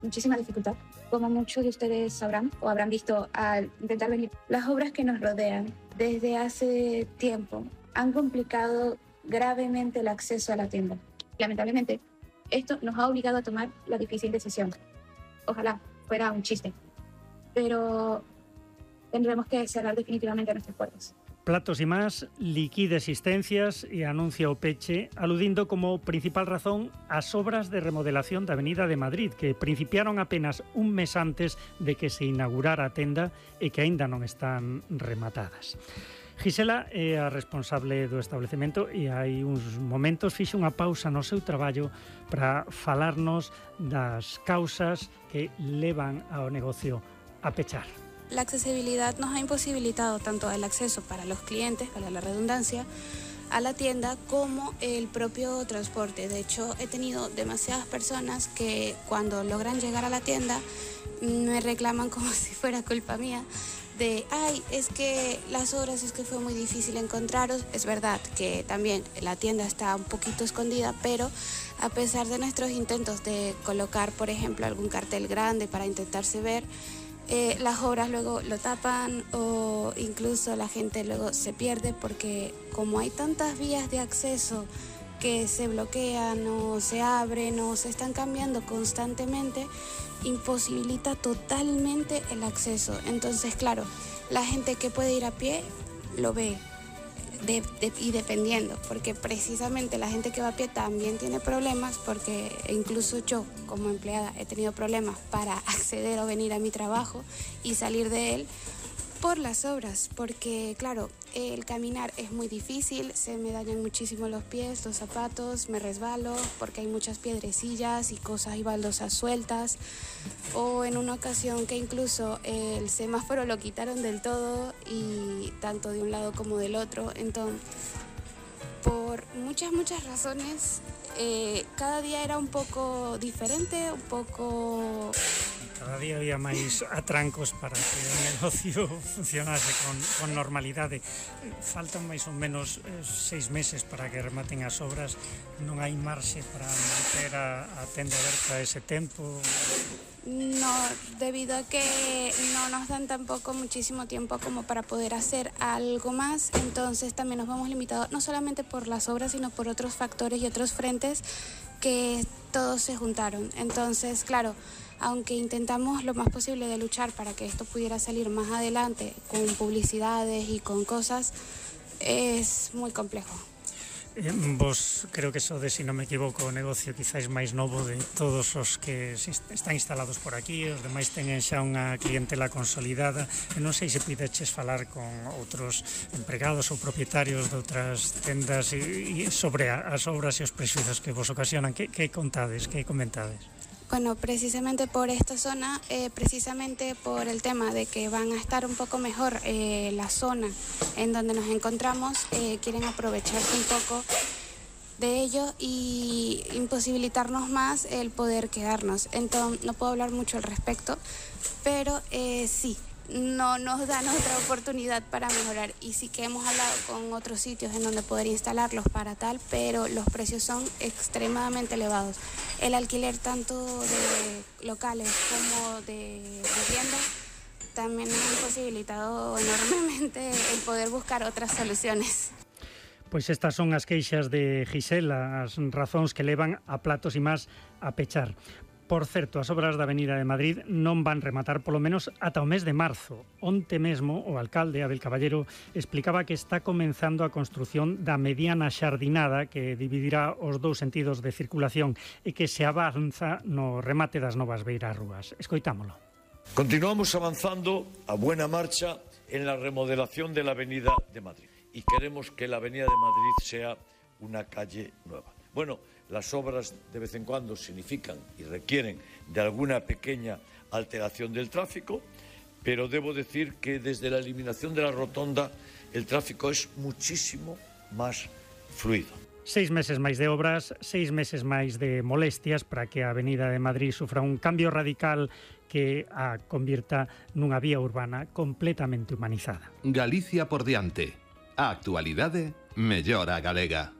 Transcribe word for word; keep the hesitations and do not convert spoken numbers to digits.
muchísima dificultad. Como muchos de ustedes sabrán o habrán visto al intentar venir, las obras que nos rodean desde hace tiempo han complicado gravemente el acceso a la tienda. Lamentablemente, esto nos ha obligado a tomar la difícil decisión. Ojalá fuera un chiste, pero tendremos que cerrar definitivamente nuestras puertas. Platos y más, liquida existencias e anuncia o peche, aludindo como principal razón as obras de remodelación da Avenida de Madrid, que principiaron apenas un mes antes de que se inaugurara a tenda e que aínda non están rematadas. Gisela é a responsable do establecemento e hai uns momentos fixe unha pausa no seu traballo para falarnos das causas que levan ao negocio a pechar. La accesibilidad nos ha imposibilitado tanto el acceso para los clientes, para la redundancia, a la tienda como el propio transporte. De hecho, he tenido demasiadas personas que cuando logran llegar a la tienda me reclaman como si fuera culpa mía de, ay, es que las obras es que fue muy difícil encontraros. Es verdad que también la tienda está un poquito escondida, pero a pesar de nuestros intentos de colocar, por ejemplo, algún cartel grande para intentarse ver, Eh, las obras luego lo tapan o incluso la gente luego se pierde porque como hay tantas vías de acceso que se bloquean o se abren o se están cambiando constantemente, imposibilita totalmente el acceso. Entonces, claro, la gente que puede ir a pie lo ve. De, de, y dependiendo, porque precisamente la gente que va a pie también tiene problemas, porque incluso yo como empleada he tenido problemas para acceder o venir a mi trabajo y salir de él por las obras, porque claro, el caminar es muy difícil, se me dañan muchísimo los pies, los zapatos, me resbalo porque hay muchas piedrecillas y cosas y baldosas sueltas, o en una ocasión que incluso el semáforo lo quitaron del todo y tanto de un lado como del otro. Entonces, por muchas muchas razones, eh, cada día era un poco diferente, un poco... Cada día había máis atrancos para que o negocio funcionase con, con normalidade. Faltan máis ou menos eh, seis meses para que rematen as obras. Non hai marxe para manter a, a tenda aberta ese tempo? No, debido a que no nos dan tampoco muchísimo tiempo como para poder hacer algo más, entonces también nos vamos limitados, no solamente por las obras, sino por otros factores y otros frentes que todos se juntaron. Entonces, claro, aunque intentamos lo más posible de luchar para que esto pudiera salir más adelante con publicidades y con cosas, es muy complejo. Eh, vos creo que sodes, se non me equivoco, o negocio quizáis máis novo de todos os que están instalados por aquí, os demais teñen xa unha clientela consolidada, e non sei se pideches falar con outros empregados ou propietarios de outras tendas e, e sobre as obras e os prexuizos que vos ocasionan. Que, que contades, que comentades? Bueno, precisamente por esta zona, eh, precisamente por el tema de que van a estar un poco mejor eh, la zona en donde nos encontramos, eh, quieren aprovecharse un poco de ello y imposibilitarnos más el poder quedarnos. Entonces, no puedo hablar mucho al respecto, pero eh, sí, no nos dan otra oportunidad para mejorar, y sí que hemos hablado con otros sitios en donde poder instalarlos para tal, pero los precios son extremadamente elevados. El alquiler tanto de locales como de viviendas también nos ha imposibilitado enormemente el poder buscar otras soluciones. Pois estas son as queixas de Gisela, as razóns que levan a Platos y más a pechar. Por certo, as obras da Avenida de Madrid non van rematar polo menos ata o mes de marzo. Onte mesmo, o alcalde Abel Caballero explicaba que está comenzando a construción da mediana xardinada que dividirá os dous sentidos de circulación e que se avanza no remate das novas beirarrúas. Escoitámolo. Continuamos avanzando a buena marcha en la remodelación de la Avenida de Madrid y queremos que la Avenida de Madrid sea una calle nueva. Bueno, las obras de vez en cuando significan y requieren de alguna pequeña alteración del tráfico, pero debo decir que desde la eliminación de la rotonda el tráfico es muchísimo más fluido. Seis meses máis de obras, seis meses máis de molestias para que a Avenida de Madrid sufra un cambio radical que a convierta nunha vía urbana completamente humanizada. Galicia por diante. A actualidade mellora a galega.